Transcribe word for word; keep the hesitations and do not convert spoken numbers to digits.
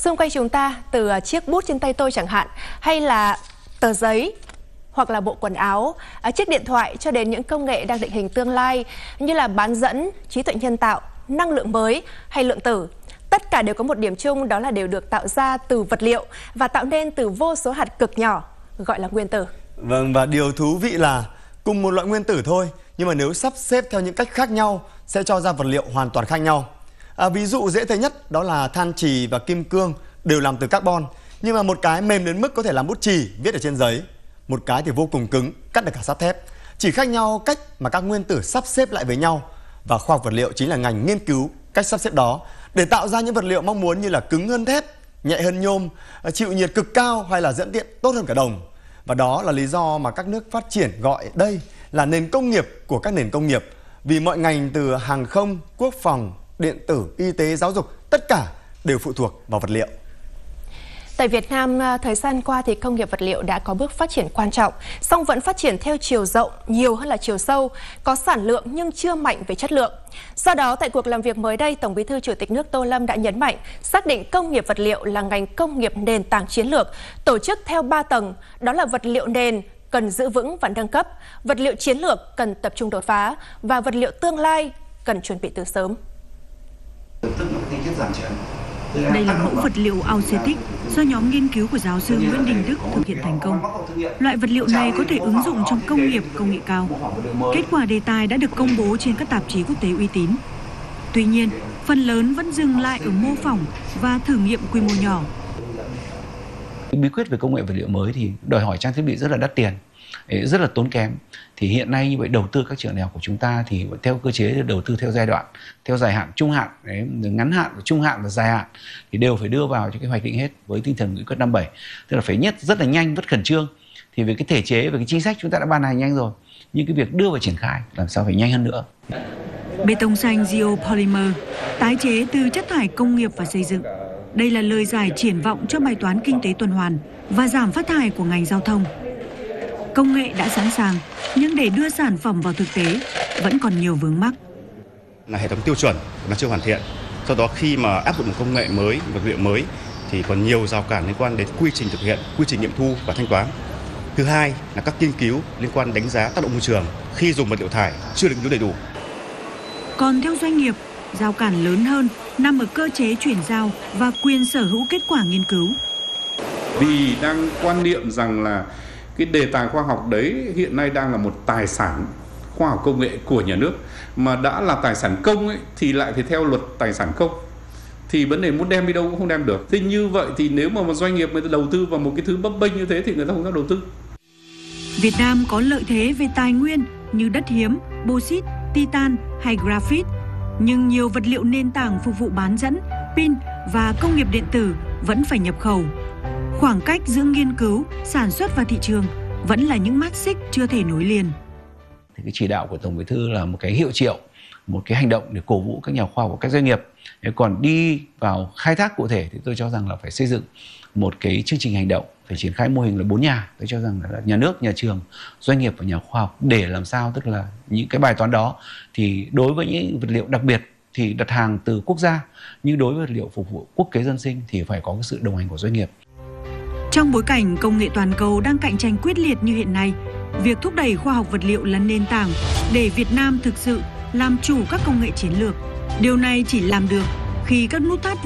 Xung quanh chúng ta, từ chiếc bút trên tay tôi chẳng hạn, hay là tờ giấy, hoặc là bộ quần áo, chiếc điện thoại, cho đến những công nghệ đang định hình tương lai như là bán dẫn, trí tuệ nhân tạo, năng lượng mới hay lượng tử. Tất cả đều có một điểm chung, đó là đều được tạo ra từ vật liệu và tạo nên từ vô số hạt cực nhỏ, gọi là nguyên tử. Vâng, và điều thú vị là cùng một loại nguyên tử thôi, nhưng mà nếu sắp xếp theo những cách khác nhau sẽ cho ra vật liệu hoàn toàn khác nhau. À, ví dụ dễ thấy nhất đó là than chì và kim cương đều làm từ carbon, nhưng mà một cái mềm đến mức có thể làm bút chì viết ở trên giấy, một cái thì vô cùng cứng, cắt được cả sắt thép. Chỉ khác nhau cách mà các nguyên tử sắp xếp lại với nhau, và khoa học vật liệu chính là ngành nghiên cứu cách sắp xếp đó để tạo ra những vật liệu mong muốn như là cứng hơn thép, nhẹ hơn nhôm, chịu nhiệt cực cao hay là dẫn điện tốt hơn cả đồng. Và đó là lý do mà các nước phát triển gọi đây là nền công nghiệp của các nền công nghiệp, vì mọi ngành từ hàng không, quốc phòng, điện tử, y tế, giáo dục, tất cả đều phụ thuộc vào vật liệu. Tại Việt Nam, thời gian qua thì công nghiệp vật liệu đã có bước phát triển quan trọng, song vẫn phát triển theo chiều rộng nhiều hơn là chiều sâu, có sản lượng nhưng chưa mạnh về chất lượng. Do đó, tại cuộc làm việc mới đây, Tổng Bí thư Chủ tịch nước Tô Lâm đã nhấn mạnh xác định công nghiệp vật liệu là ngành công nghiệp nền tảng chiến lược, tổ chức theo ba tầng, đó là vật liệu nền cần giữ vững và nâng cấp, vật liệu chiến lược cần tập trung đột phá và vật liệu tương lai cần chuẩn bị từ sớm. Đây là mẫu vật liệu auxetic do nhóm nghiên cứu của giáo sư Nguyễn Đình Đức thực hiện thành công. Loại vật liệu này có thể ứng dụng trong công nghiệp công nghệ cao. Kết quả đề tài đã được công bố trên các tạp chí quốc tế uy tín. Tuy nhiên, phần lớn vẫn dừng lại ở mô phỏng và thử nghiệm quy mô nhỏ. Bí quyết về công nghệ vật liệu mới thì đòi hỏi trang thiết bị rất là đắt tiền, rất là tốn kém. Thì hiện nay như vậy đầu tư các trường đại học của chúng ta thì theo cơ chế đầu tư theo giai đoạn, theo dài hạn, trung hạn, đấy, ngắn hạn, trung hạn và dài hạn thì đều phải đưa vào cho cái hoạch định hết với tinh thần nghị quyết năm bảy, tức là phải nhất rất là nhanh, rất khẩn trương. Thì về cái thể chế, về cái chính sách chúng ta đã ban hành nhanh rồi, nhưng cái việc đưa vào triển khai làm sao phải nhanh hơn nữa. Bê tông xanh geopolymer, tái chế từ chất thải công nghiệp và xây dựng. Đây là lời giải triển vọng cho bài toán kinh tế tuần hoàn và giảm phát thải của ngành giao thông. Công nghệ đã sẵn sàng, nhưng để đưa sản phẩm vào thực tế vẫn còn nhiều vướng mắc. Là hệ thống tiêu chuẩn nó chưa hoàn thiện. Do đó khi mà áp dụng một công nghệ mới, vật liệu mới thì còn nhiều rào cản liên quan đến quy trình thực hiện, quy trình nghiệm thu và thanh toán. Thứ hai là các nghiên cứu liên quan đánh giá tác động môi trường khi dùng vật liệu thải chưa được nghiên cứu đầy đủ. Còn theo doanh nghiệp, rào cản lớn hơn nằm ở cơ chế chuyển giao và quyền sở hữu kết quả nghiên cứu. Vì đang quan niệm rằng là cái đề tài khoa học đấy hiện nay đang là một tài sản khoa học công nghệ của nhà nước, mà đã là tài sản công ấy, thì lại phải theo luật tài sản công, thì vấn đề muốn đem đi đâu cũng không đem được. Thế như vậy thì nếu mà một doanh nghiệp người ta đầu tư vào một cái thứ bấp bênh như thế thì người ta không dám đầu tư. Việt Nam có lợi thế về tài nguyên như đất hiếm, bauxit, titan hay graphite, nhưng nhiều vật liệu nền tảng phục vụ bán dẫn, pin và công nghiệp điện tử vẫn phải nhập khẩu. Khoảng cách giữa nghiên cứu, sản xuất và thị trường vẫn là những mắt xích chưa thể nối liền. Thì cái chỉ đạo của Tổng Bí thư là một cái hiệu triệu, một cái hành động để cổ vũ các nhà khoa học và các doanh nghiệp. Còn đi vào khai thác cụ thể thì tôi cho rằng là phải xây dựng một cái chương trình hành động, phải triển khai mô hình là bốn nhà. Tôi cho rằng là nhà nước, nhà trường, doanh nghiệp và nhà khoa học, để làm sao tức là những cái bài toán đó thì đối với những vật liệu đặc biệt thì đặt hàng từ quốc gia, nhưng đối với vật liệu phục vụ quốc kế dân sinh thì phải có cái sự đồng hành của doanh nghiệp. Trong bối cảnh công nghệ toàn cầu đang cạnh tranh quyết liệt như hiện nay, việc thúc đẩy khoa học vật liệu là nền tảng để Việt Nam thực sự làm chủ các công nghệ chiến lược. Điều này chỉ làm được khi các nút thắt